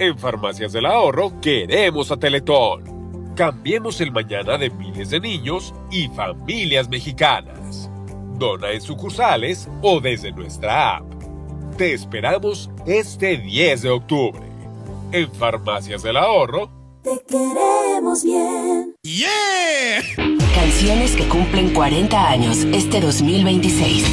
En Farmacias del Ahorro queremos a Teletón. Cambiemos el mañana de miles de niños y familias mexicanas. Dona en sucursales o desde nuestra app. Te esperamos este 10 de octubre. En Farmacias del Ahorro. Te queremos bien. ¡Yeah! Canciones que cumplen 40 años este 2026.